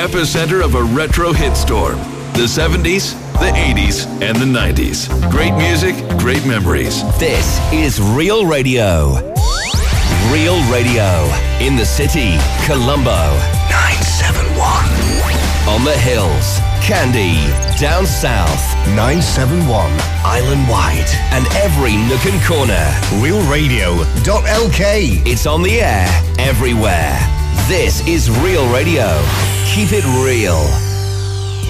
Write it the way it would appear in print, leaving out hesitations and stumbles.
epicenter of a retro hit storm. The 70s, the 80s, and the 90s. Great music, great memories. This is Real Radio. Real Radio. In the city, Colombo. 971. On the hills, Candy. Down south, 971. Island White. And every nook and corner. RealRadio.lk. It's on the air, everywhere. This is Real Radio. Keep it real.